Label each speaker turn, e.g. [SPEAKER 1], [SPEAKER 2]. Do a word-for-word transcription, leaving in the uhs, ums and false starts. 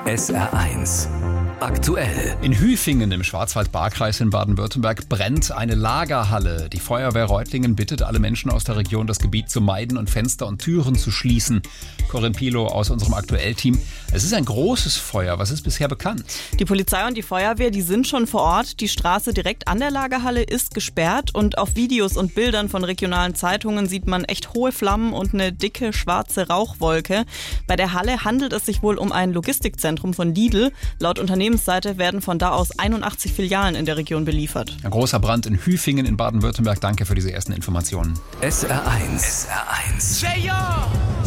[SPEAKER 1] S R eins aktuell.
[SPEAKER 2] In Hüfingen im Schwarzwald-Baar-Kreis in Baden-Württemberg brennt eine Lagerhalle. Die Feuerwehr Reutlingen bittet alle Menschen aus der Region, das Gebiet zu meiden und Fenster und Türen zu schließen. Corinne Pilo aus unserem Aktuell-Team. Es ist ein großes Feuer. Was ist bisher bekannt?
[SPEAKER 3] Die Polizei und die Feuerwehr, die sind schon vor Ort. Die Straße direkt an der Lagerhalle ist gesperrt und auf Videos und Bildern von regionalen Zeitungen sieht man echt hohe Flammen und eine dicke schwarze Rauchwolke. Bei der Halle handelt es sich wohl um ein Logistikzentrum von Lidl. Laut Unternehmensseite werden von da aus einundachtzig Filialen in der Region beliefert.
[SPEAKER 2] Ein großer Brand in Hüfingen in Baden-Württemberg. Danke für diese ersten Informationen.
[SPEAKER 1] S R eins. S R eins.
[SPEAKER 4] Say yo!